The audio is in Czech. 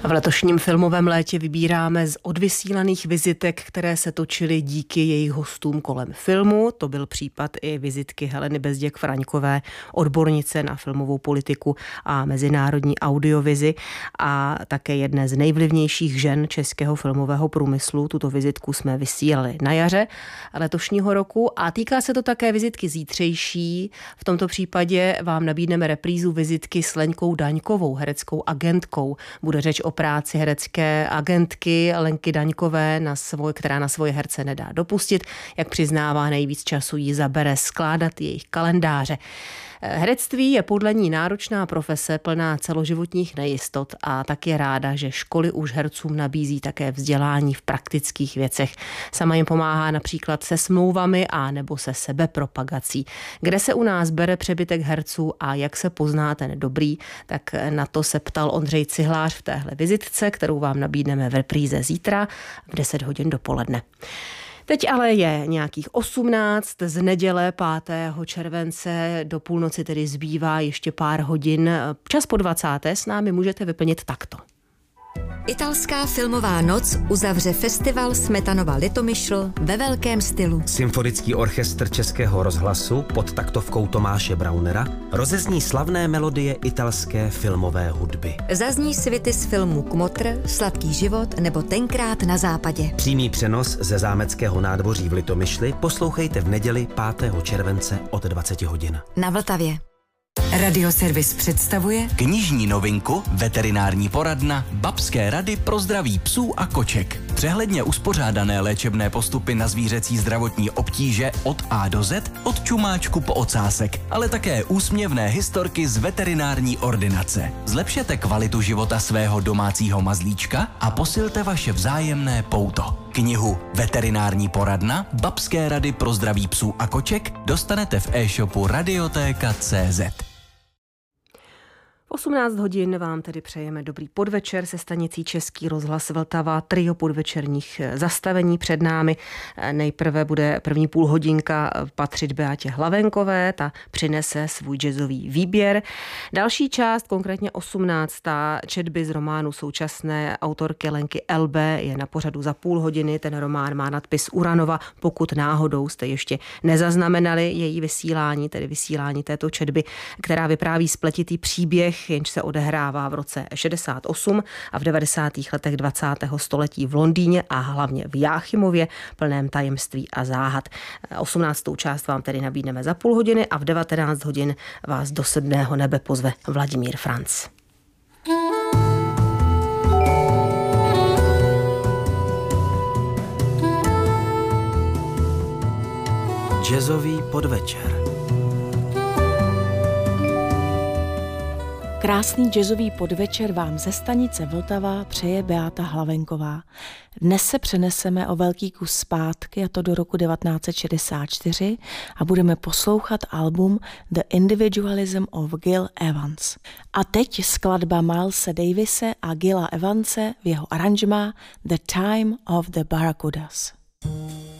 V letošním filmovém létě vybíráme z odvysílaných vizitek, které se točily díky jejich hostům kolem filmu. To byl případ i vizitky Heleny Bezděk-Fraňkové, odbornice na filmovou politiku a mezinárodní audiovizi a také jedné z nejvlivnějších žen českého filmového průmyslu. Tuto vizitku jsme vysílali na jaře letošního roku a týká se to také vizitky zítřejší. V tomto případě vám nabídneme reprízu vizitky s Lenkou Daňkovou, hereckou agentkou. Bude řeč o práci herecké agentky Lenky Daňkové, která na svoje herce nedá dopustit. Jak přiznává, nejvíc času jí zabere skládat jejich kalendáře. Herectví je podle ní náročná profese plná celoživotních nejistot a tak je ráda, že školy už hercům nabízí také vzdělání v praktických věcech. Sama jim pomáhá například se smlouvami a nebo se sebepropagací. Kde se u nás bere přebytek herců a jak se pozná ten dobrý, tak na to se ptal Ondřej Cihlář v téhle vizitce, kterou vám nabídneme v repríze zítra v 10 hodin dopoledne. Teď ale je nějakých 18, z neděle 5. července do půlnoci tedy zbývá ještě pár hodin. Čas po 20. s námi můžete vyplnit takto. Italská filmová noc uzavře festival Smetanova Litomyšl ve velkém stylu. Symfonický orchestr Českého rozhlasu pod taktovkou Tomáše Braunera rozezní slavné melodie italské filmové hudby. Zazní svity z filmů Kmotr, Sladký život nebo Tenkrát na západě. Přímý přenos ze zámeckého nádvoří v Litomyšli poslouchejte v neděli 5. července od 20 hodin. Na Vltavě. Radioservis představuje knižní novinku Veterinární poradna Babské rady pro zdraví psů a koček. Přehledně uspořádané léčebné postupy na zvířecí zdravotní obtíže od A do Z, od čumáčku po ocásek, ale také úsměvné historky z veterinární ordinace. Zlepšete kvalitu života svého domácího mazlíčka a posilte vaše vzájemné pouto. Knihu Veterinární poradna Babské rady pro zdraví psů a koček dostanete v e-shopu Radioteka.cz. V 18 hodin vám tedy přejeme dobrý podvečer se stanicí Český rozhlas Vltava. Trio podvečerních zastavení před námi. Nejprve bude první půlhodinka patřit Beatě Hlavenkové, ta přinese svůj jazzový výběr. Další část, konkrétně 18. četby z románu současné autorky Lenky Elbe je na pořadu za půl hodiny. Ten román má nadpis Uranova, pokud náhodou jste ještě nezaznamenali její vysílání, tedy vysílání této četby, která vypráví spletitý příběh, jenž se odehrává v roce 68 a v 90. letech 20. století v Londýně a hlavně v Jáchymově, plném tajemství a záhad. 18. část vám tedy nabídneme za půl hodiny a v 19 hodin vás do 7. nebe pozve Vladimír Franc. Jazzový podvečer. Krásný jazzový podvečer vám ze stanice Vltava přeje Beáta Hlavenková. Dnes se přeneseme o velký kus zpátky, a to do roku 1964, a budeme poslouchat album The Individualism of Gil Evans. A teď skladba Milese Davise a Gila Evanse v jeho aranžmá The Time of the Barracudas.